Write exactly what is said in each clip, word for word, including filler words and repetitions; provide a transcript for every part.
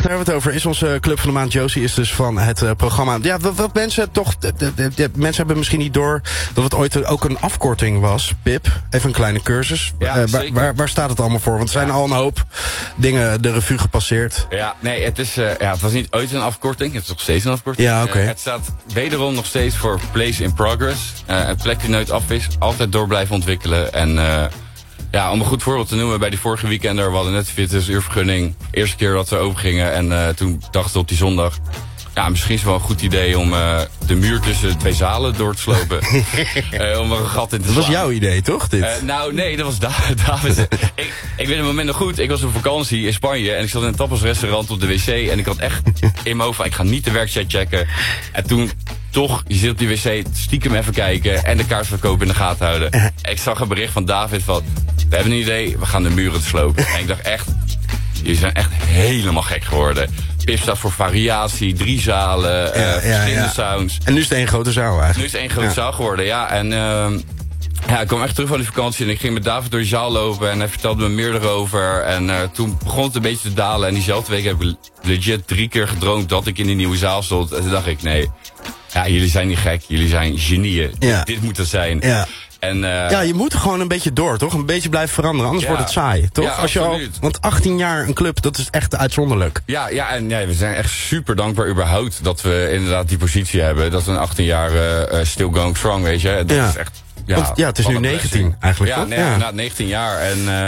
daar hebben we het over. Is onze Club van de Maand. Josie is dus van het uh, programma. Ja, wat, wat mensen toch... De, de, de, de, mensen hebben misschien niet door dat het ooit ook een afkorting was. Pip, even een kleine cursus. Ja, uh, waar, waar, waar staat het allemaal voor? Want er zijn ja. al een hoop dingen de revue gepasseerd. Ja, nee, het, is, uh, ja, het was niet ooit een afkorting. Het is nog steeds een afkorting. Ja, oké. Okay. Uh, het staat wederom nog steeds voor Place in Progress. Uh, een plek die nooit af is. Altijd door blijven ontwikkelen. En... Uh, Ja, om een goed voorbeeld te noemen, bij die vorige weekender, we hadden net veertig uur vergunning. Eerste keer dat we open gingen en uh, toen dachten we op die zondag... Ja, misschien is het wel een goed idee om uh, de muur tussen de twee zalen door te slopen. uh, om er een gat in te slaan. Dat was jouw idee, toch? Dit? Uh, nou, nee, dat was da- David. ik, ik weet het moment nog goed. Ik was op vakantie in Spanje en ik zat in een tapasrestaurant op de wc. En ik had echt in mijn hoofd van, ik ga niet de werkchat checken. En toen... Toch, je zit op die wc, stiekem even kijken en de kaartverkoop in de gaten houden. En ik zag een bericht van David van, we hebben een idee, we gaan de muren slopen. En ik dacht echt, jullie zijn echt helemaal gek geworden. Pip staat voor variatie, drie zalen, ja, uh, verschillende ja, ja. sounds. En nu is het één grote zaal eigenlijk. Nu is het één grote ja. zaal geworden, ja. En uh, ja, ik kwam echt terug van die vakantie en ik ging met David door die zaal lopen. En hij vertelde me meer erover. En uh, toen begon het een beetje te dalen. En diezelfde week heb ik legit drie keer gedroomd dat ik in die nieuwe zaal stond. En toen dacht ik, nee... Ja, jullie zijn niet gek. Jullie zijn genieën. Ja. Dit moet het zijn. Ja. En, uh, ja, je moet er gewoon een beetje door, toch? Een beetje blijven veranderen, anders ja. wordt het saai, toch? Ja, Als je al, want achttien jaar een club, dat is echt uitzonderlijk. Ja, ja, en ja, we zijn echt super dankbaar überhaupt dat we inderdaad die positie hebben. Dat we een achttien jaar uh, still going strong, weet je. Dat ja. is echt... Ja, want, ja, het is nu negentien eigenlijk, ja, toch? Nee, ja, inderdaad, negentien jaar. En... Uh,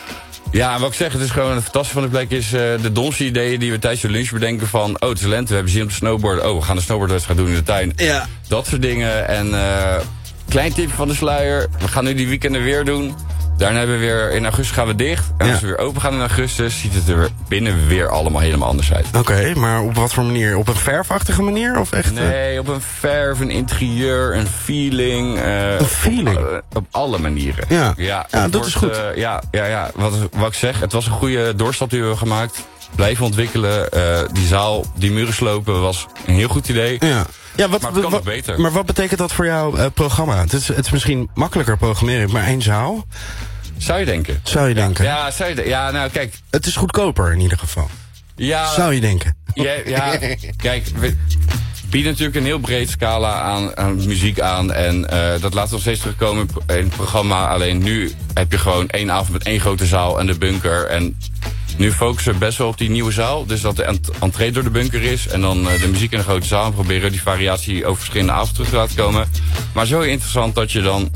Ja, wat ik zeg, het is gewoon een fantastisch van de plek is uh, de domste ideeën die we tijdens de lunch bedenken van... Oh, het is lente, we hebben zin op de snowboarden. Oh, we gaan de snowboardwedstrijd doen in de tuin. Ja. Dat soort dingen. En uh, klein tipje van de sluier. We gaan nu die weekenden weer doen. Daarna hebben we weer, in augustus gaan we dicht. En ja. als we weer open gaan in augustus, ziet het er binnen weer allemaal helemaal anders uit. Oké, okay, maar op wat voor manier? Op een verfachtige manier? Of echt? Nee, op een verf, een interieur, een feeling. Uh, een feeling? Op, uh, op alle manieren. Ja, ja, ja dat wordt, is goed. Uh, ja, ja, ja. Wat, wat ik zeg, het was een goede doorstap die we hebben gemaakt. Blijven ontwikkelen. Uh, die zaal, die muren slopen was een heel goed idee. Ja. Ja, wat, maar het kan wat, nog beter. Maar wat betekent dat voor jouw uh, programma? Het is, het is misschien makkelijker programmeren, maar één zaal? Zou je denken. Zou je denken. Ja, ja, zou je de- ja, nou kijk. Het is goedkoper in ieder geval. Ja. Zou je denken. Ja, ja kijk, we bieden natuurlijk een heel breed scala aan, aan muziek aan. En uh, dat laten we nog steeds terugkomen in het programma. Alleen nu heb je gewoon één avond met één grote zaal en de bunker. En nu focussen we best wel op die nieuwe zaal. Dus dat de entree door de bunker is. En dan uh, de muziek in de grote zaal. En proberen die variatie over verschillende avonden terug te laten komen. Maar zo interessant dat je dan...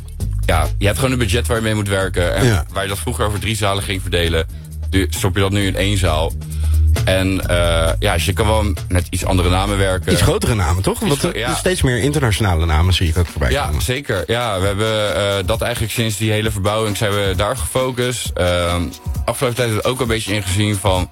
Ja, je hebt gewoon een budget waar je mee moet werken. En ja. waar je dat vroeger over drie zalen ging verdelen, stop je dat nu in één zaal. En uh, ja, dus je kan wel met iets andere namen werken. Iets grotere namen, toch? Want er ja. steeds meer internationale namen zie ik ook voorbij ja, komen. Ja, zeker. Ja, we hebben uh, dat eigenlijk sinds die hele verbouwing zijn we daar gefocust. Uh, afgelopen tijd hebben we ook een beetje ingezien van...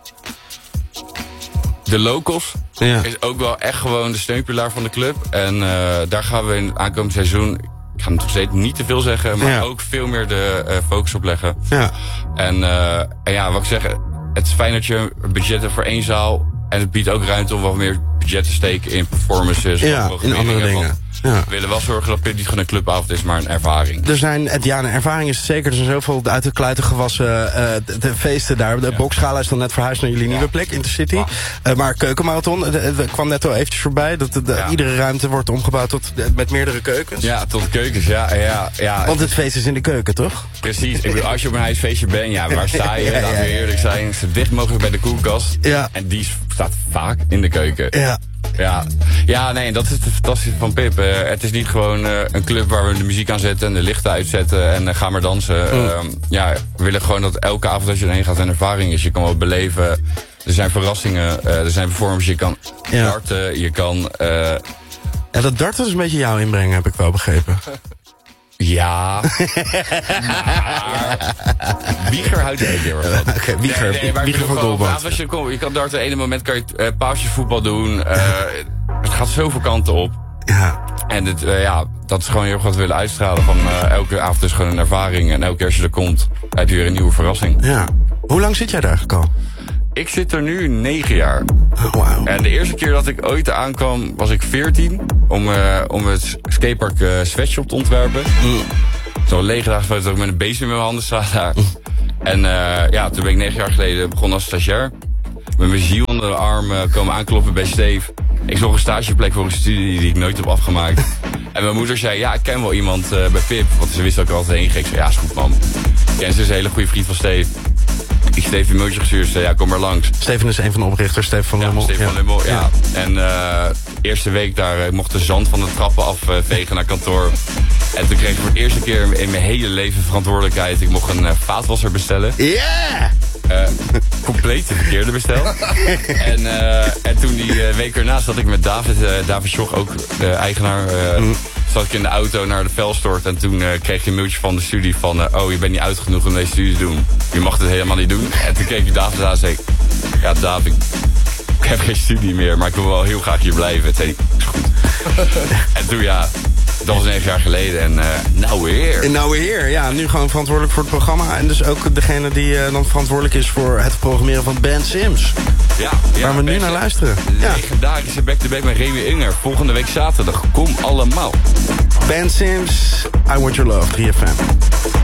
De locals ja. is ook wel echt gewoon de steunpilaar van de club. En uh, daar gaan we in het aankomend seizoen... Ik ga nog steeds niet te veel zeggen, maar ja. ook veel meer de uh, focus op leggen. Ja. En, uh, en ja, wat ik zeg, het is fijn dat je een budget hebt voor één zaal. En het biedt ook ruimte om wat meer budget te steken in performances. Ja, in andere dingen. Ja. We willen wel zorgen dat dit niet gewoon een clubavond is, maar een ervaring. Er zijn, ja, een ervaring is het zeker. Er zijn zoveel uit de kluiten gewassen uh, de, de feesten daar. De ja. Boxgala is dan net verhuisd naar jullie ja. nieuwe plek, Intercity. Wow. Uh, maar Keukenmarathon, er kwam net al eventjes voorbij. Dat de, de, ja. iedere ruimte wordt omgebouwd tot, de, met meerdere keukens. Ja, tot keukens, ja, ja, ja. Want het feest is in de keuken, toch? Precies. Ik bedoel, als je op een huisfeestje bent, ja, waar sta je? ja, ja, Laten we eerlijk zijn. Zo dicht mogelijk bij de koelkast. Ja. En die staat vaak in de keuken. Ja. Ja, ja, nee, dat is het fantastische van Pip. Uh, het is niet gewoon uh, een club waar we de muziek aan zetten en de lichten uitzetten en uh, ga maar dansen. Mm. Uh, ja, we willen gewoon dat elke avond als je erheen gaat een ervaring is. Je kan wel beleven. Er zijn verrassingen, uh, er zijn performances. Je kan ja. darten, je kan... Uh... Ja, dat darten is een beetje jouw inbreng, heb ik wel begrepen. Ja. Maar... Wieger houdt er één keer van. Oké, okay, Wieger, nee, nee, Wieger van Goalband. Als je, kom, je kan darten, ene moment kan je uh, pausjesvoetbal doen. Uh, het gaat zoveel kanten op. Ja. En het, uh, ja, dat is gewoon heel erg wat we willen uitstralen. Van uh, elke avond is gewoon een ervaring. En elke keer als je er komt, heb je weer een nieuwe verrassing. Ja. Hoe lang zit jij daar eigenlijk al? Ik zit er nu negen jaar. Oh, wow. En de eerste keer dat ik ooit aankwam, was ik veertien. Om, uh, om het skatepark uh, Sweatshop te ontwerpen. Mm. Zo'n legendarische foto dat ik met een beest in mijn handen sta daar. Mm. En uh, ja, toen ben ik negen jaar geleden begonnen als stagiair. met mijn ziel onder de arm uh, komen aankloppen bij Steve. Ik zocht een stageplek voor een studie die ik nooit heb afgemaakt. En mijn moeder zei, ja, ik ken wel iemand uh, bij Pip. Want ze wist dat ik er altijd heen ging. Ik zei, ja, is goed, mam. En ze is een hele goede vriend van Steve. Ik Steve een mailtje gestuurd, zei, ja, kom maar langs. Steven is een van de oprichters, Steven van ja, Lummel. Steven ja. van Lummel, ja. ja. En uh, de eerste week daar, ik mocht de zand van de trappen afvegen uh, naar kantoor. En toen kreeg ik voor de eerste keer in mijn hele leven verantwoordelijkheid. Ik mocht een uh, vaatwasser bestellen. Ja! Yeah! Uh, compleet de verkeerde bestel. en, uh, en toen die uh, week erna zat ik met David, uh, David Schoch, ook de eigenaar, uh, mm. zat ik in de auto naar de Velstort. En toen uh, kreeg je een mailtje van de studie van, uh, oh, je bent niet oud genoeg om deze studie te doen. Je mag het helemaal niet doen. En toen keek ik David aan en zei, ja, David, ik heb geen studie meer, maar ik wil wel heel graag hier blijven. En zei hij, is goed. En toen, ja, dat was negen jaar geleden en uh, now we're here. En now we're here, ja. Nu gewoon verantwoordelijk voor het programma. En dus ook degene die uh, dan verantwoordelijk is voor het programmeren van Ben Sims. Ja, ja, waar we nu naar luisteren. De legendarische back-to-back met Remy Unger. Volgende week zaterdag. Kom allemaal. Ben Sims, I Want Your Love, drie F M.